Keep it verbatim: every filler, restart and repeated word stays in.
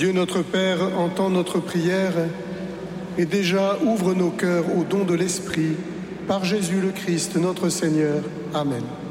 Dieu notre Père entend notre prière et déjà ouvre nos cœurs au don de l'Esprit par Jésus le Christ notre Seigneur. Amen.